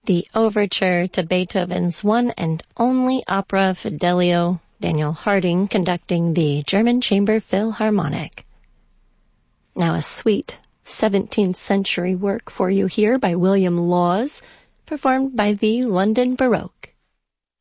the overture to Beethoven's one and only opera Fidelio, Daniel Harding conducting the German Chamber Philharmonic. Now a sweet 17th century work for you here by William Laws, performed by the London Baroque.